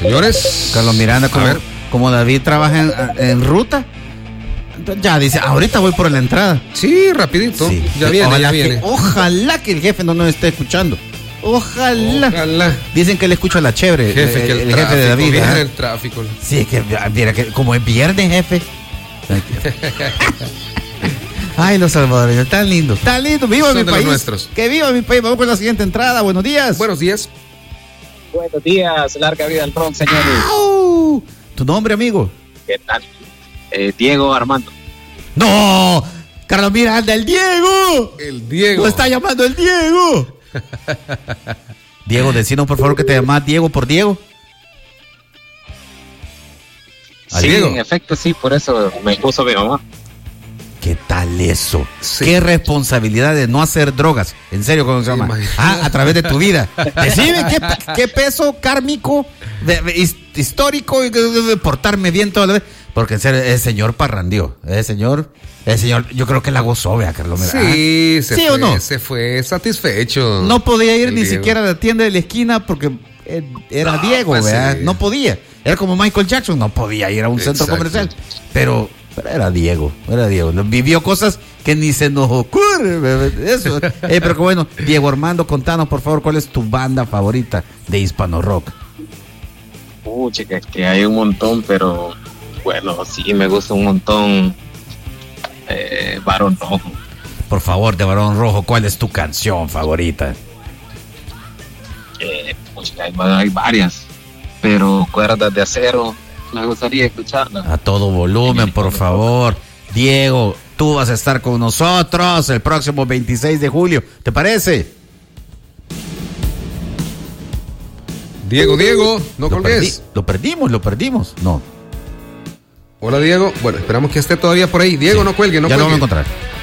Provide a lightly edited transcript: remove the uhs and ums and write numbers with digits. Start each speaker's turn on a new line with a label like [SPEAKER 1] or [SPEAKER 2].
[SPEAKER 1] Señores.
[SPEAKER 2] Carlos Miranda, como David trabaja en ruta, ya dice, ahorita voy por la entrada.
[SPEAKER 1] Sí, rapidito. Sí. Ya viene.
[SPEAKER 2] Ojalá que el jefe no nos esté escuchando. Ojalá. Dicen que le escucha la chévere.
[SPEAKER 1] Jefe, el jefe de David. Viene el tráfico.
[SPEAKER 2] Sí, que mira que como es viernes, jefe. Ay, los salvadoreños, tan lindo. Viva mi país.
[SPEAKER 1] Nuestros.
[SPEAKER 2] Que viva mi país. Vamos con la siguiente entrada. Buenos días.
[SPEAKER 3] Buenos días, larga vida al Bronx, señores.
[SPEAKER 2] ¡Au! ¿Tu nombre, amigo?
[SPEAKER 3] ¿Qué tal? Diego Armando.
[SPEAKER 2] ¡No! Carlos Miranda, el Diego. Lo está llamando el Diego. Diego, decinos por favor que te llamas Diego por Diego.
[SPEAKER 3] Sí, Diego. En efecto, sí, por eso me puso mi mamá.
[SPEAKER 2] ¿Qué tal eso? Sí. Qué responsabilidad de no hacer drogas. En serio, ¿cómo se llama? A través de tu vida. Decime qué peso kármico, histórico y de portarme bien toda la vez. Porque en serio, el señor parrandió. El señor, yo creo que la gozó, vea, Carlos.
[SPEAKER 1] Sí, ¿sí
[SPEAKER 2] o no?
[SPEAKER 1] Se fue satisfecho.
[SPEAKER 2] No podía ir ni siquiera a la tienda de la esquina porque era Diego, pues vea. Sí. No podía. Era como Michael Jackson, no podía ir a un centro comercial. Pero era Diego. Vivió cosas que ni se nos ocurre. Eso. Pero bueno, Diego Armando, contanos por favor cuál es tu banda favorita de hispano rock.
[SPEAKER 3] Chica, que hay un montón, pero bueno, sí me gusta un montón. Barón Rojo.
[SPEAKER 2] Por favor, de Barón Rojo, ¿cuál es tu canción favorita?
[SPEAKER 3] Hay varias, pero Cuerdas de Acero me gustaría escucharla.
[SPEAKER 2] A todo volumen, por favor. Diego, tú vas a estar con nosotros el próximo 26 de julio. ¿Te parece?
[SPEAKER 1] Diego, no colgues.
[SPEAKER 2] Lo perdimos. No.
[SPEAKER 1] Hola, Diego. Bueno, esperamos que esté todavía por ahí. Diego, sí. No cuelgue.
[SPEAKER 2] Ya lo vamos a encontrar.